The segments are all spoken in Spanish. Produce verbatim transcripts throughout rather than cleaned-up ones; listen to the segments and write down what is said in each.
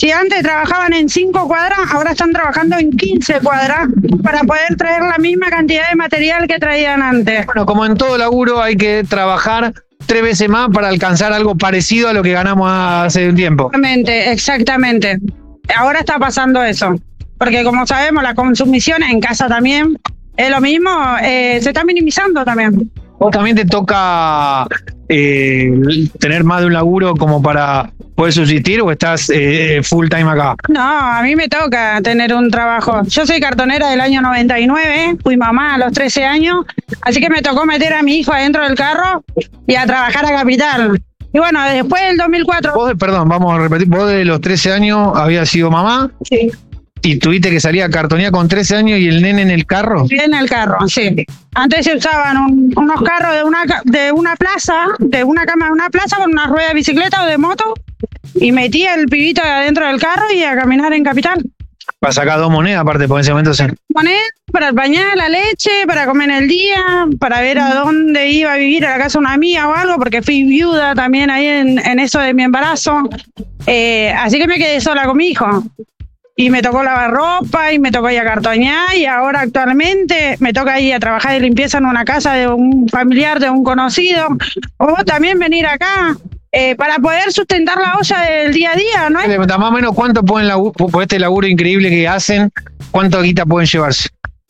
Si antes trabajaban en cinco cuadras, ahora están trabajando en quince cuadras para poder traer la misma cantidad de material que traían antes. Bueno, como en todo laburo hay que trabajar tres veces más para alcanzar algo parecido a lo que ganamos hace un tiempo. Exactamente, exactamente. Ahora está pasando eso. Porque como sabemos, la consumición en casa también es lo mismo, eh, se está minimizando también. ¿Vos también te toca eh, tener más de un laburo como para poder subsistir o estás eh, full time acá? No, a mí me toca tener un trabajo. Yo soy cartonera del año noventa y nueve, fui mamá a los trece años, así que me tocó meter a mi hijo adentro del carro y a trabajar a Capital. Y bueno, después del dos mil cuatro... Vos, perdón, vamos a repetir, vos de los trece años habías sido mamá. Sí. ¿Y tuviste que salir a cartonear con trece años y el nene en el carro? En el carro, sí. Antes se usaban un, unos carros de una, de una plaza, de una cama de una plaza con una rueda de bicicleta o de moto, y metía el pibito adentro del carro y a caminar en Capital. Para sacar dos monedas, aparte, por ese momento. Sí. Monedas para el pañal, la leche, para comer en el día, para ver a dónde iba a vivir, a la casa de una amiga o algo, porque fui viuda también ahí en, en eso de mi embarazo. Eh, así que me quedé sola con mi hijo. Y me tocó lavar ropa y me tocó ir a cartonear y ahora actualmente me toca ir a trabajar de limpieza en una casa de un familiar, de un conocido, o también venir acá eh, para poder sustentar la olla del día a día, ¿no? Más o menos, ¿cuánto pueden, laburo, por este laburo increíble que hacen, cuánto guita pueden llevarse?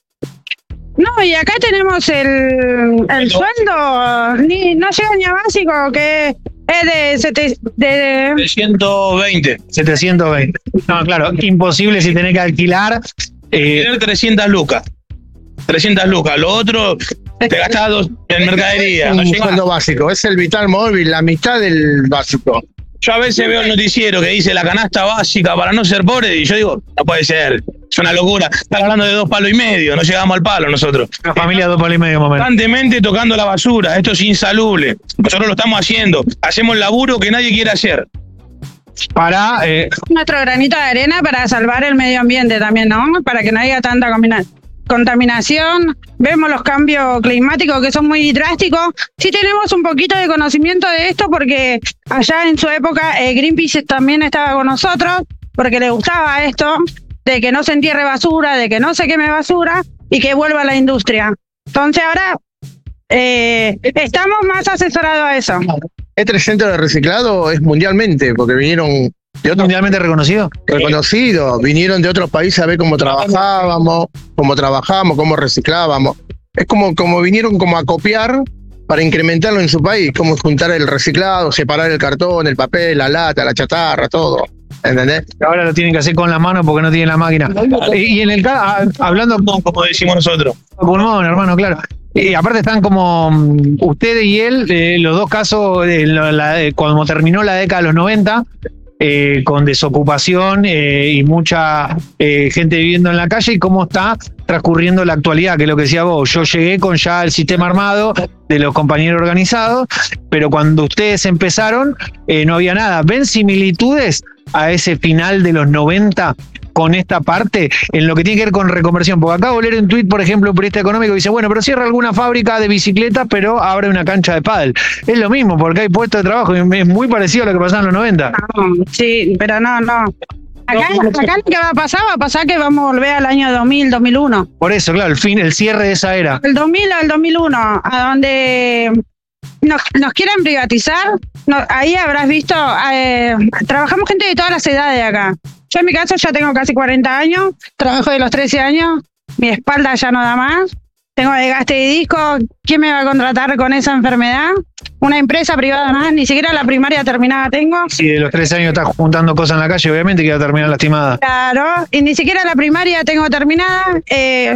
No, y acá tenemos el, el sueldo, ni, no llega ni a básico, que es de, sete, de... setecientos veinte. setecientos veinte. No, claro, imposible si tenés que alquilar. Eh... Tener trescientas lucas. trescientas lucas. Lo otro, te gastás dos en mercadería. Es un no sueldo básico, es el vital móvil, la mitad del básico. Yo a veces veo el noticiero que dice la canasta básica para no ser pobre y yo digo, no puede ser, es una locura. Están hablando de dos palos y medio, no llegamos al palo nosotros. Una familia de dos palos y medio, momento. Constantemente tocando la basura, esto es insalubre. Nosotros lo estamos haciendo, hacemos laburo que nadie quiere hacer. Para... Eh... Nuestro granito de arena para salvar el medio ambiente también, ¿no? Para que no haya tanta combinación. Contaminación, vemos los cambios climáticos que son muy drásticos. Sí tenemos un poquito de conocimiento de esto porque allá en su época eh, Greenpeace también estaba con nosotros porque le gustaba esto, de que no se entierre basura, de que no se queme basura y que vuelva a la industria. Entonces ahora eh, estamos más asesorados a eso. Este centro de reciclado es mundialmente porque vinieron... ¿De otro mundialmente reconocido? Reconocido. Vinieron de otros países a ver cómo trabajábamos, cómo trabajábamos, cómo reciclábamos. Es como, como vinieron como a copiar para incrementarlo en su país, cómo juntar el reciclado, separar el cartón, el papel, la lata, la chatarra, todo. ¿Entendés? Ahora lo tienen que hacer con las manos porque no tienen la máquina. Y, y en el caso, hablando como decimos nosotros. Pulmón, hermano, claro. Y aparte están como ustedes y él, eh, los dos casos, eh, la, la, cuando terminó la década de los noventa, Eh, con desocupación eh, y mucha eh, gente viviendo en la calle, y cómo está transcurriendo la actualidad, que es lo que decía vos. Yo llegué con ya el sistema armado de los compañeros organizados, pero cuando ustedes empezaron eh, no había nada. ¿Ven similitudes a ese final de los noventa con esta parte en lo que tiene que ver con reconversión? Porque acabo de leer un tuit, por ejemplo, un periodista económico que dice, bueno, pero cierra alguna fábrica de bicicletas, pero abre una cancha de pádel. Es lo mismo, porque hay puestos de trabajo, y es muy parecido a lo que pasaba en los noventa. No, sí, pero no, no. Acá, acá lo que va a pasar, va a pasar que vamos a volver al año dos mil, dos mil uno. Por eso, claro, el fin, el cierre de esa era. El dos mil al dos mil uno, a donde nos, nos quieren privatizar. No, ahí habrás visto, eh, trabajamos gente de todas las edades acá. Yo en mi caso ya tengo casi cuarenta años, trabajo de los trece años, mi espalda ya no da más, tengo desgaste de disco. ¿Quién me va a contratar con esa enfermedad? Una empresa privada más, ni siquiera la primaria terminada tengo. Si de los trece años estás juntando cosas en la calle, obviamente que va a terminar lastimada. Claro, y ni siquiera la primaria tengo terminada, eh,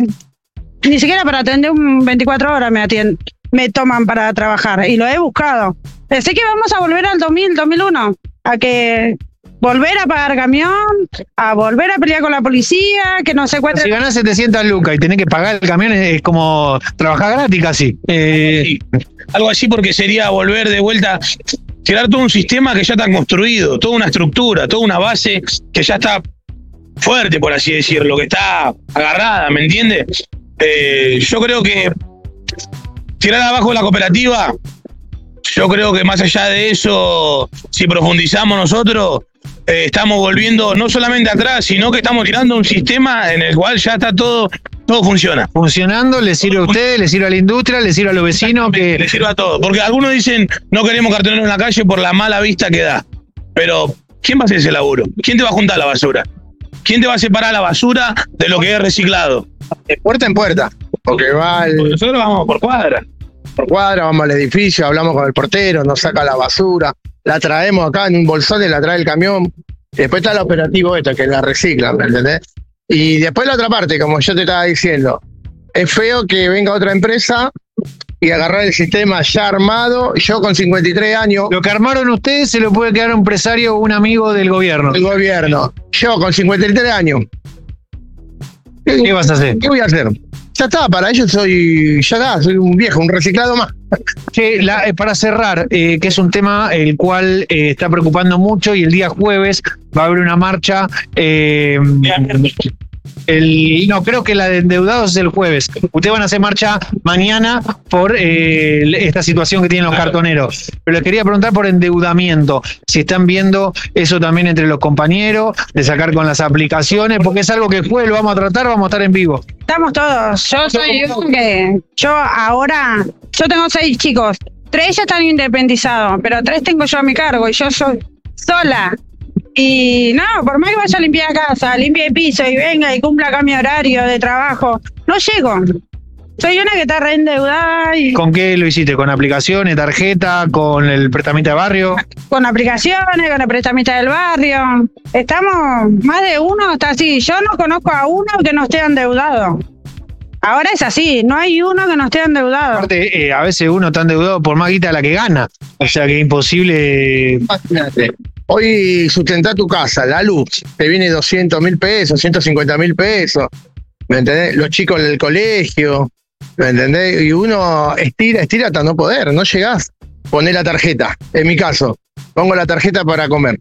ni siquiera para atender un veinticuatro horas me atienden, me toman para trabajar, y lo he buscado. Así que vamos a volver al dos mil, dos mil uno, a que... volver a pagar camión, a volver a pelear con la policía, que no se encuentre... Si ganás setecientas lucas y tenés que pagar el camión, es como trabajar gratis casi. Eh... Sí. Algo así, porque sería volver de vuelta, crear todo un sistema que ya está construido, toda una estructura, toda una base que ya está fuerte, por así decirlo, que está agarrada, ¿me entiendes? Eh, yo creo que tirar abajo la cooperativa yo creo que más allá de eso, si profundizamos nosotros, eh, estamos volviendo no solamente atrás, sino que estamos tirando un sistema en el cual ya está todo, todo funciona. Funcionando, le sirve a ustedes, le sirve a la industria, le sirve a los vecinos. Que le sirve a todo. Porque algunos dicen, no queremos cartoneros en la calle por la mala vista que da. Pero, ¿quién va a hacer ese laburo? ¿Quién te va a juntar la basura? ¿Quién te va a separar la basura de lo que es reciclado? De puerta en puerta. Porque va el, Porque nosotros vamos por cuadra. por cuadra, vamos al edificio, hablamos con el portero, nos saca la basura, la traemos acá en un bolsón y la trae el camión. Después está el operativo esto, que la reciclan, ¿me entendés? Y después la otra parte, como yo te estaba diciendo, es feo que venga otra empresa y agarrar el sistema ya armado. Yo con cincuenta y tres años, lo que armaron ustedes se lo puede quedar un empresario o un amigo del gobierno. el gobierno, yo con cincuenta y tres años, ¿Qué vas a hacer? ¿qué voy a hacer? Ya está, para ellos soy, ya está, soy un viejo, un reciclado más. Che, la, eh, para cerrar, eh, que es un tema el cual eh, está preocupando mucho, y el día jueves va a haber una marcha. Eh, el, no, creo que la de endeudados es el jueves. Ustedes van a hacer marcha mañana por eh, esta situación que tienen los cartoneros. Pero les quería preguntar por endeudamiento. Si están viendo eso también entre los compañeros, de sacar con las aplicaciones, porque es algo que el jueves lo vamos a tratar, vamos a estar en vivo. Estamos todos. Yo soy uno que yo ahora, yo tengo seis chicos, tres ya están independizados, pero tres tengo yo a mi cargo y yo soy sola. Y no, por más que vaya a limpiar casa, limpie el piso y venga y cumpla acá mi horario de trabajo, no llego. Soy una que está reendeudada y ¿Con qué lo hiciste? ¿Con aplicaciones, tarjeta, con el prestamista de barrio? con aplicaciones, con el prestamista del barrio. Estamos, más de uno está así. Yo no conozco a uno que no esté endeudado. Ahora es así, no hay uno que no esté endeudado. Aparte, eh, a veces uno está endeudado por más guita de la que gana. O sea que es imposible. Imagínate. Hoy sustentar tu casa, la luz, te viene doscientos mil pesos, ciento cincuenta mil pesos, ¿me entendés? Los chicos del colegio, ¿me entendés? Y uno estira, estira hasta no poder, no llegás. Poné la tarjeta, en mi caso, pongo la tarjeta para comer.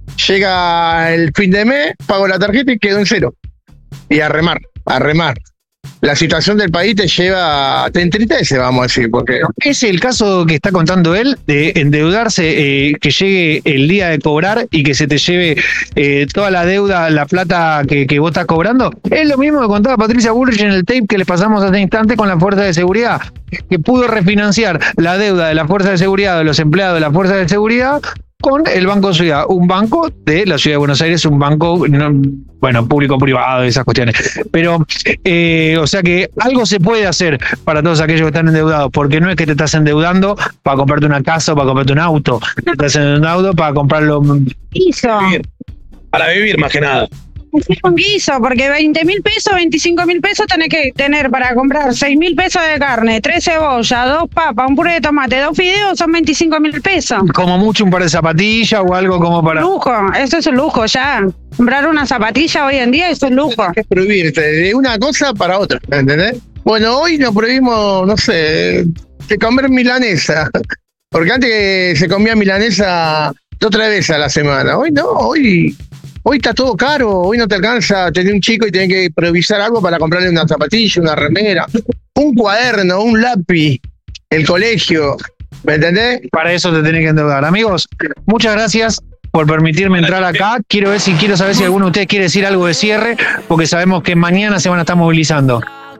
Llega el fin de mes, pago la tarjeta y quedo en cero. Y a remar, a remar. La situación del país te lleva, te entristece, vamos a decir, porque Es el caso que está contando él de endeudarse, eh, que llegue el día de cobrar y que se te lleve eh, toda la deuda, la plata que, que vos estás cobrando. Es lo mismo que contaba Patricia Bullrich en el tape que les pasamos hace instante con la Fuerza de Seguridad, que pudo refinanciar la deuda de la Fuerza de Seguridad, de los empleados de la Fuerza de Seguridad, con el Banco Ciudad, un banco de la Ciudad de Buenos Aires, un banco, no, bueno, público-privado, esas cuestiones. Pero, eh, o sea que algo se puede hacer para todos aquellos que están endeudados, porque no es que te estás endeudando para comprarte una casa o para comprarte un auto, te estás endeudando para comprarlo. Hizo. Para vivir, más que nada. Es un guiso, porque veinte mil pesos, veinticinco mil pesos tenés que tener para comprar seis mil pesos de carne, tres cebollas, dos papas, un puré de tomate, dos fideos, son veinticinco mil pesos. Como mucho un par de zapatillas o algo como para. Lujo, eso es un lujo ya. Comprar una zapatilla hoy en día es un lujo. es prohibirte de una cosa para otra, ¿me entendés? Bueno, hoy nos prohibimos, no sé, de comer milanesa. Porque antes se comía milanesa dos o tres veces a la semana. Hoy no, hoy... Hoy está todo caro, hoy no te alcanza tener un chico y tener que improvisar algo para comprarle una zapatilla, una remera, un cuaderno, un lápiz, el colegio, ¿me entendés? Para eso te tenés que endeudar. Amigos, muchas gracias por permitirme entrar acá. Quiero ver si quiero saber si alguno de ustedes quiere decir algo de cierre, porque sabemos que mañana se van a estar movilizando.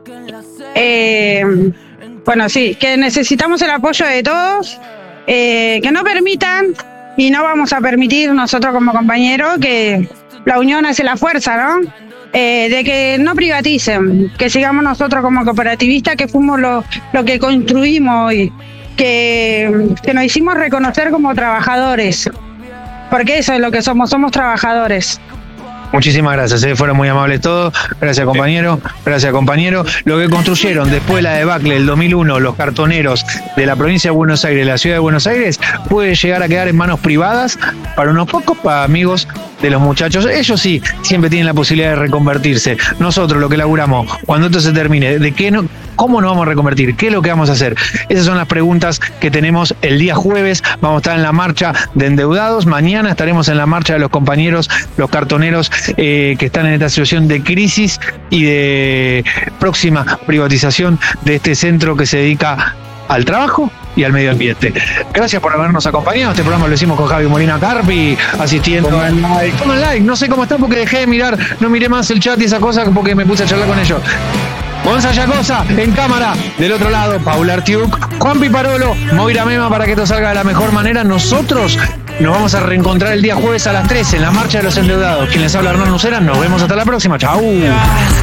Eh, bueno, sí, que necesitamos el apoyo de todos, eh, que no permitan, y no vamos a permitir nosotros como compañeros, que la unión hace la fuerza, ¿no? Eh, de que no privaticen, que sigamos nosotros como cooperativistas, que fuimos lo, lo que construimos hoy, que, que nos hicimos reconocer como trabajadores, porque eso es lo que somos, somos trabajadores. Muchísimas gracias, eh. Fueron muy amables todos. Gracias, compañero. Gracias, compañero. Lo que construyeron después de la debacle del dos mil uno, los cartoneros de la provincia de Buenos Aires, de la ciudad de Buenos Aires, puede llegar a quedar en manos privadas para unos pocos, para amigos de los muchachos. Ellos sí, siempre tienen la posibilidad de reconvertirse. Nosotros, lo que laburamos, cuando esto se termine, ¿de qué no? ¿Cómo nos vamos a reconvertir? ¿Qué es lo que vamos a hacer? Esas son las preguntas que tenemos el día jueves. Vamos a estar en la marcha de endeudados. Mañana estaremos en la marcha de los compañeros, los cartoneros eh, que están en esta situación de crisis y de próxima privatización de este centro que se dedica al trabajo y al medio ambiente. Gracias por habernos acompañado. Este programa lo hicimos con Javi Molina Carpi, asistiendo. Pongan like. Pongan like. No sé cómo está porque dejé de mirar, no miré más el chat y esa cosa porque me puse a charlar con ellos. Gonza Yacosa, en cámara, del otro lado, Paula Artiuk, Juan Piparolo, Moira Mema, para que esto salga de la mejor manera. Nosotros nos vamos a reencontrar el día jueves a las trece en la Marcha de los Endeudados. Quien les habla, Hernán Lucera. Nos vemos hasta la próxima. Chau.